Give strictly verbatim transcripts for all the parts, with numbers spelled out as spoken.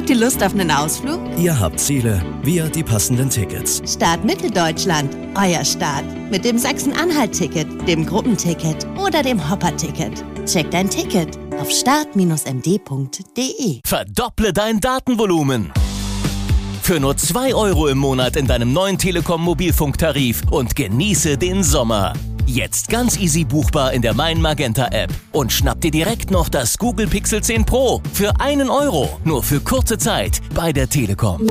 die Lust auf einen Ausflug? Ihr habt Ziele, wir die passenden Tickets. Start Mitteldeutschland, euer Start. Mit dem Sachsen-Anhalt-Ticket, dem Gruppenticket oder dem Hopper-Ticket. Check dein Ticket auf start Bindestrich m d Punkt d e. Verdopple dein Datenvolumen. Für nur zwei Euro im Monat in deinem neuen Telekom-Mobilfunktarif und genieße den Sommer. Jetzt ganz easy buchbar in der Mein Magenta App. Und schnapp dir direkt noch das Google Pixel zehn Pro für einen Euro. Nur für kurze Zeit bei der Telekom.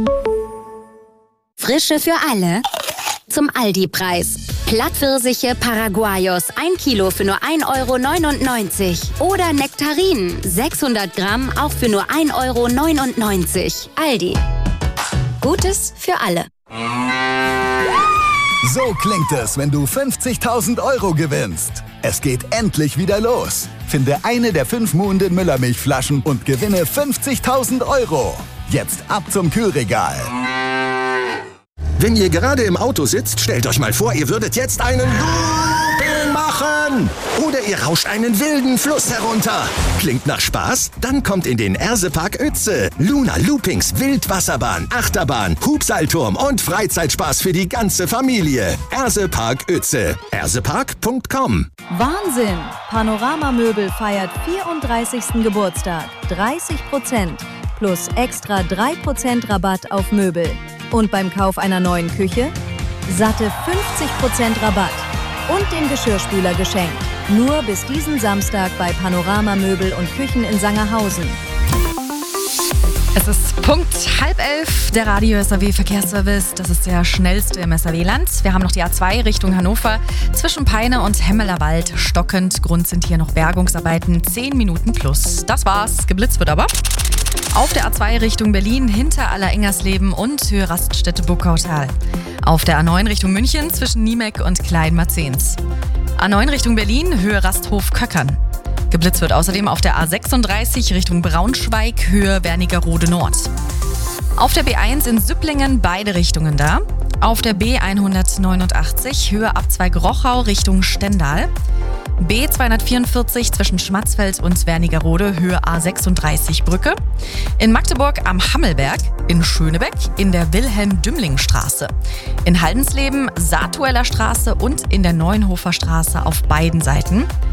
Frische für alle zum Aldi-Preis. Plattpfirsiche Paraguayos, ein Kilo für nur ein Euro neunundneunzig. Oder Nektarinen, sechshundert Gramm, auch für nur ein Euro neunundneunzig. Aldi. Gutes für alle. So klingt es, wenn du fünfzigtausend Euro gewinnst. Es geht endlich wieder los. Finde eine der fünf Muhnden Müllermilchflaschen und gewinne fünfzigtausend Euro. Jetzt ab zum Kühlregal. Wenn ihr gerade im Auto sitzt, stellt euch mal vor, ihr würdet jetzt einen Looping machen. Oder ihr rauscht einen wilden Fluss herunter. Klingt nach Spaß? Dann kommt in den Ersepark Uetze. Luna Loopings, Wildwasserbahn, Achterbahn, Hubseilturm und Freizeitspaß für die ganze Familie. Ersepark Uetze. ersepark punkt com. Wahnsinn! Panorama-Möbel feiert vierunddreißigsten Geburtstag. dreißig Prozent plus extra drei Prozent Rabatt auf Möbel. Und beim Kauf einer neuen Küche satte fünfzig Prozent Rabatt und den Geschirrspüler geschenkt. Nur bis diesen Samstag bei Panorama Möbel und Küchen in Sangerhausen. Es ist Punkt halb elf, der Radio S R W Verkehrsservice. Das ist der schnellste im S R W-Land. Wir haben noch die A zwei Richtung Hannover. Zwischen Peine und Hemmelerwald stockend. Grund sind hier noch Bergungsarbeiten. zehn Minuten plus. Das war's. Geblitzt wird aber. Auf der A zwei Richtung Berlin hinter Aller-Ingersleben und Höhe Raststätte Burgautal. Auf der A neun Richtung München zwischen Niemek und Kleinmarzens. A neun Richtung Berlin, Höhe Rasthof Köckern. Geblitzt wird außerdem auf der A sechsunddreißig Richtung Braunschweig, Höhe Wernigerode Nord. Auf der B eins in Süpplingen beide Richtungen da. Auf der B hundertneunundachtzig, Höhe Abzweig Rochau Richtung Stendal. B zweihundertvierundvierzig zwischen Schmatzfeld und Wernigerode, Höhe A sechsunddreißig Brücke. In Magdeburg am Hammelberg, in Schönebeck, in der Wilhelm-Dümling-Straße. In Haldensleben, Saatueller Straße und in der Neuenhofer Straße auf beiden Seiten.